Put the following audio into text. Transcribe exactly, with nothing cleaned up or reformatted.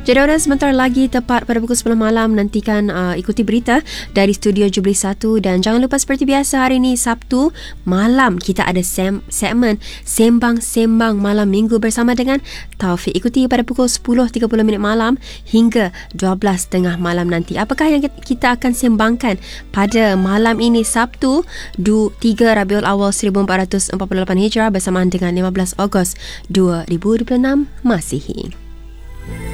Jadual sebentar lagi tepat pada pukul sepuluh malam. Nantikan uh, ikuti berita dari studio Jubilee satu. Dan jangan lupa seperti biasa, hari ini Sabtu malam kita ada sem- segmen Sembang-Sembang Malam Minggu bersama dengan Taufik. Ikuti pada pukul sepuluh tiga puluh minit malam hingga dua belas tiga puluh malam nanti. Apakah yang kita akan sembangkan pada malam ini Sabtu tiga Rabiul Awal seribu empat ratus empat puluh lapan Hijrah bersamaan dengan lima belas Ogos dua ribu dua puluh enam Masihi.